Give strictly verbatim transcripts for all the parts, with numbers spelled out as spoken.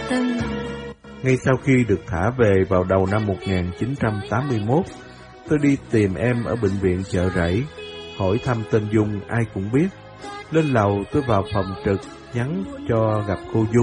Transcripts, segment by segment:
Ngay sau khi được thả về vào đầu năm một nghìn chín trăm tám mươi mốt, tôi đi tìm em ở bệnh viện Chợ Rẫy, hỏi thăm tên Dung ai cũng biết. Lên lầu tôi vào phòng trực, nhắn cho gặp cô Dung.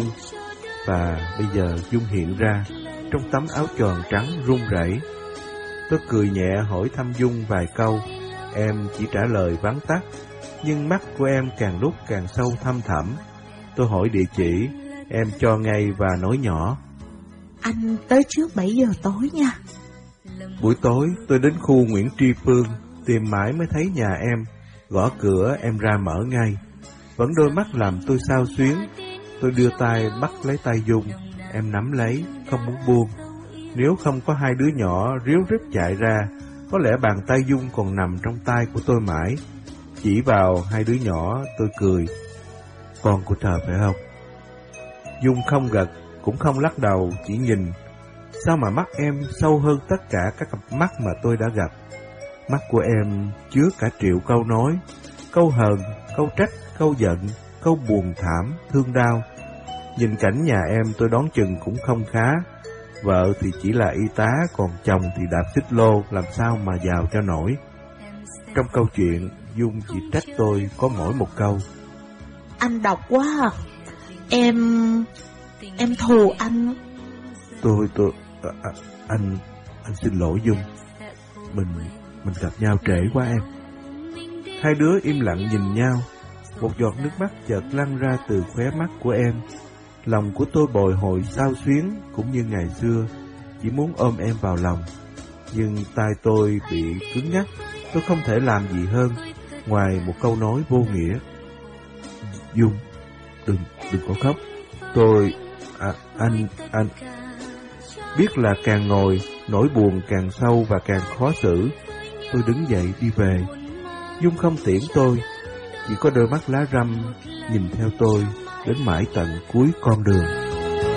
Và bây giờ Dung hiện ra, trong tấm áo choàng trắng run rẩy. Tôi cười nhẹ hỏi thăm Dung vài câu, em chỉ trả lời vắn tắt, nhưng mắt của em càng lúc càng sâu thăm thẳm. Tôi hỏi địa chỉ, em cho ngay và nói nhỏ: anh tới trước bảy giờ tối nha. Buổi tối tôi đến khu Nguyễn Tri Phương, tìm mãi mới thấy nhà em. Gõ cửa em ra mở ngay. Vẫn đôi mắt làm tôi xao xuyến. Tôi đưa tay bắt lấy tay Dung, em nắm lấy, không muốn buông. Nếu không có hai đứa nhỏ ríu rít chạy ra, có lẽ bàn tay Dung còn nằm trong tay của tôi mãi. Chỉ vào hai đứa nhỏ tôi cười: con của trời phải không? Dung không gật, cũng không lắc đầu, chỉ nhìn. Sao mà mắt em sâu hơn tất cả các cặp mắt mà tôi đã gặp. Mắt của em chứa cả triệu câu nói, câu hờn, câu trách, câu giận, câu buồn thảm, thương đau. Nhìn cảnh nhà em tôi đoán chừng cũng không khá. Vợ thì chỉ là y tá, còn chồng thì đạp xích lô, làm sao mà giàu cho nổi. Trong câu chuyện, Dung chỉ trách tôi có mỗi một câu: anh độc quá à. Em... em thù anh. Tôi, tôi... À, à, anh... anh xin lỗi Dung. Mình... mình gặp nhau trễ quá em. Hai đứa im lặng nhìn nhau. Một giọt nước mắt chợt lăn ra từ khóe mắt của em. Lòng của tôi bồi hồi xao xuyến, cũng như ngày xưa, chỉ muốn ôm em vào lòng. Nhưng tay tôi bị cứng nhắc, tôi không thể làm gì hơn ngoài một câu nói vô nghĩa: Dung, đừng, đừng có khóc. Tôi... À, anh... anh... Biết là càng ngồi, nỗi buồn càng sâu và càng khó xử. Tôi đứng dậy đi về. Dung không tiễn tôi, chỉ có đôi mắt lá răm nhìn theo tôi đến mãi tận cuối con đường.